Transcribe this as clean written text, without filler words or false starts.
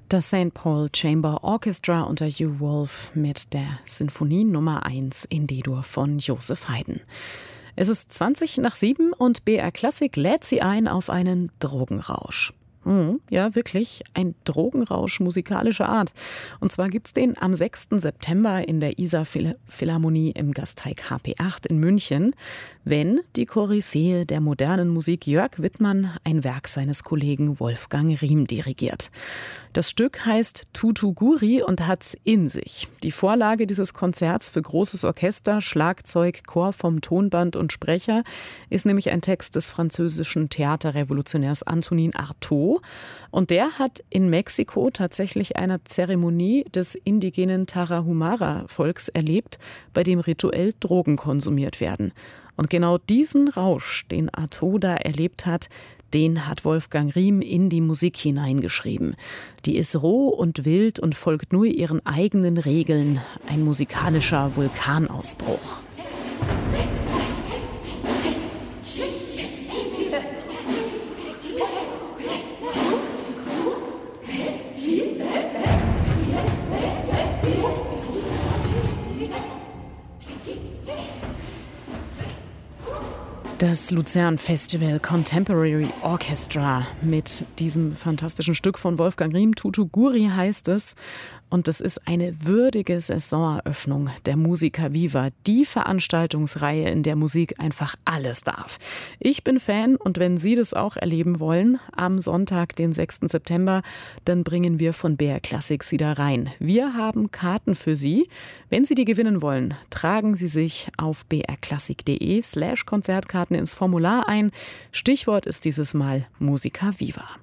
Das St. Paul Chamber Orchestra unter Hugh Wolf mit der Sinfonie Nummer 1 in D-Dur von Joseph Haydn. Es ist 7:20 und BR Klassik lädt Sie ein auf einen Drogenrausch. Ja, wirklich, ein Drogenrausch musikalischer Art. Und zwar gibt's den am 6. September in der Isar Philharmonie im Gasteig HP8 in München, wenn die Koryphäe der modernen Musik Jörg Wittmann ein Werk seines Kollegen Wolfgang Riem dirigiert. Das Stück heißt Tutu Guri und hat's in sich. Die Vorlage dieses Konzerts für großes Orchester, Schlagzeug, Chor vom Tonband und Sprecher ist nämlich ein Text des französischen Theaterrevolutionärs Antonin Artaud. Und der hat in Mexiko tatsächlich eine Zeremonie des indigenen Tarahumara-Volks erlebt, bei dem rituell Drogen konsumiert werden. Und genau diesen Rausch, den Artaud da erlebt hat, den hat Wolfgang Riem in die Musik hineingeschrieben. Die ist roh und wild und folgt nur ihren eigenen Regeln. Ein musikalischer Vulkanausbruch. Das Luzern Festival Contemporary Orchestra mit diesem fantastischen Stück von Wolfgang Riem, Tutu Guri heißt es. Und das ist eine würdige Saisoneröffnung der Musica Viva, die Veranstaltungsreihe, in der Musik einfach alles darf. Ich bin Fan und wenn Sie das auch erleben wollen, am Sonntag, den 6. September, dann bringen wir von BR Klassik Sie da rein. Wir haben Karten für Sie. Wenn Sie die gewinnen wollen, tragen Sie sich auf brklassik.de/Konzertkarten ins Formular ein. Stichwort ist dieses Mal Musica Viva.